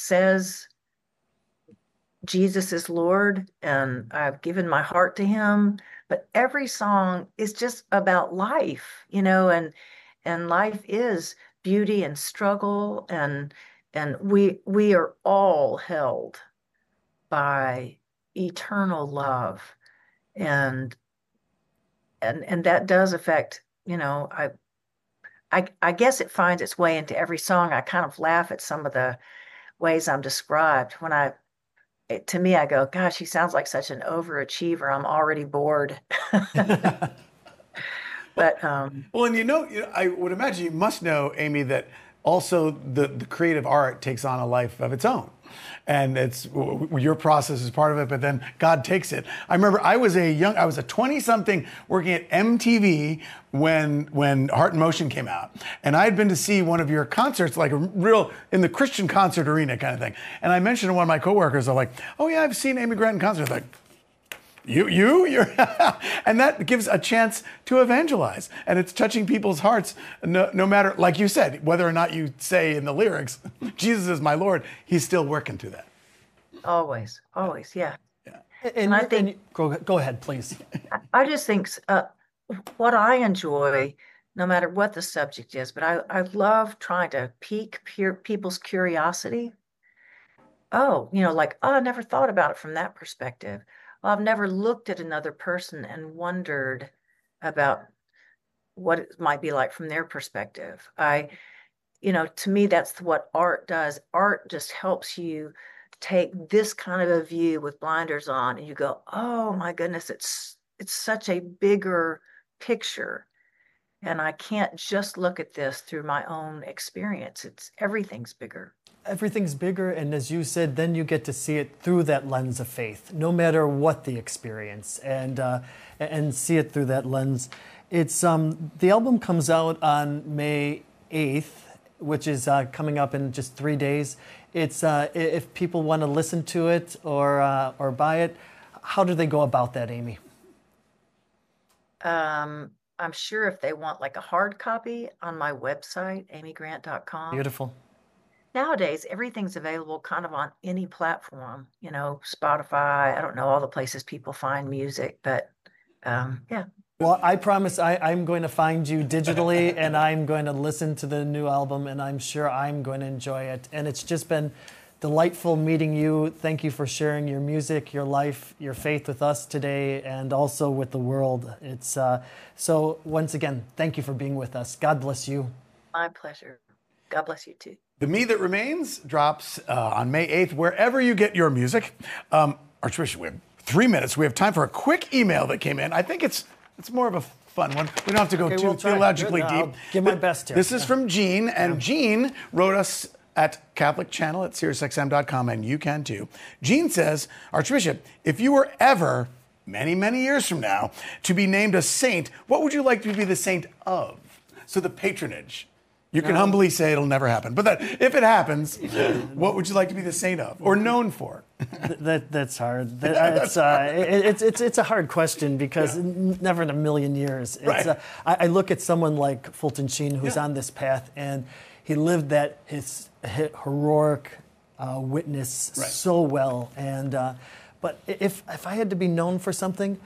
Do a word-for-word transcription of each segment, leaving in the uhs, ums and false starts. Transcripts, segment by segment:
says Jesus is Lord and I've given my heart to him, but every song is just about life, you know, and and life is beauty and struggle and and we we are all held by eternal love and and and that does affect, you know, I I I guess it finds its way into every song. I kind of laugh at some of the ways I'm described when I it, to me, I go, gosh, he sounds like such an overachiever. I'm already bored. Well, But um, well, and you know, you know, I would imagine you must know, Amy, that also the, the creative art takes on a life of its own. And it's w- w- your process is part of it, but then God takes it. I remember I was a young, I was a twenty something working at M T V when when Heart in Motion came out, and I had been to see one of your concerts, like a real in the Christian concert arena kind of thing. And I mentioned to one of my coworkers, I'm like, "Oh yeah, I've seen Amy Grant in concert." Like, you, you, you're, and that gives a chance to evangelize, and it's touching people's hearts. No, no matter, like you said, whether or not you say in the lyrics, "Jesus is my Lord," He's still working to that. always, always, yeah. Yeah. And And I you, and think you, go go ahead, please. I I just think uh, what I enjoy, no matter what the subject is, but I I love trying to pique peer, people's curiosity. Oh, you know, like, oh, I never thought about it from that perspective. Well, I've never looked at another person and wondered about what it might be like from their perspective. I, you know, to me, that's what art does. Art just helps you take this kind of a view with blinders on, and you go, "Oh my goodness, it's it's such a bigger picture." And I can't just look at this through my own experience. It's everything's bigger. Everything's bigger, and as you said, then you get to see it through that lens of faith, no matter what the experience, and uh, and see it through that lens. It's um, the album comes out on May eighth, which is uh, coming up in just three days. It's uh, if people want to listen to it or uh, or buy it, how do they go about that, Amy? Um, I'm sure if they want like a hard copy on my website, amy grant dot com. Beautiful. Nowadays, everything's available kind of on any platform, you know, Spotify. I don't know all the places people find music, but um, yeah. Well, I promise I, I'm going to find you digitally and I'm going to listen to the new album and I'm sure I'm going to enjoy it. And it's just been delightful meeting you. Thank you for sharing your music, your life, your faith with us today and also with the world. It's uh, so once again, thank you for being with us. God bless you. My pleasure. God bless you too. The Me That Remains drops uh, on May eighth, wherever you get your music. Um, Archbishop, we have three minutes. We have time for a quick email that came in. I think it's it's more of a fun one. We don't have to go Okay, too we'll try. theologically Good. deep. I'll give my best here. This is from Jean, and Jean wrote us at Catholic Channel at Sirius X M dot com, and you can too. Jean says, Archbishop, if you were ever, many, many years from now, to be named a saint, what would you like to be the saint of? So the patronage. You can Um, humbly say it'll never happen. But that, if it happens, what would you like to be the saint of or known for? That that's hard. That, it's, uh, it, it's it's it's a hard question because Yeah. n- never in a million years. It's, Right. uh, I, I look at someone like Fulton Sheen who's Yeah. on this path and he lived that his, he- heroic uh, witness Right. so well. And uh, but if if I had to be known for something,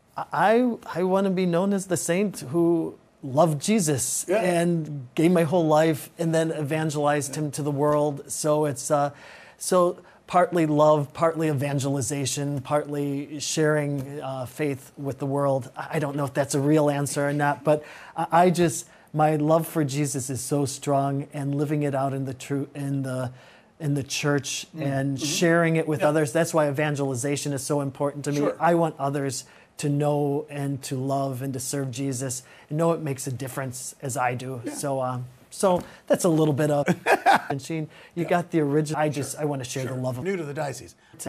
I I want to be known as the saint who loved Jesus Yeah. and gave my whole life and then evangelized him to the world. So it's uh, so partly love, partly evangelization, partly sharing uh, faith with the world. I I don't know if that's a real answer or not, but I I just my love for Jesus is so strong, and living it out in the true in the in the church and sharing it with Yeah. others. That's why evangelization is so important to me. Sure. I want others to know and to love and to serve Jesus and know it makes a difference as I do. So, um, so that's a little bit of. And Sheen, you got the original. I just I want to share the love of. New to the diocese.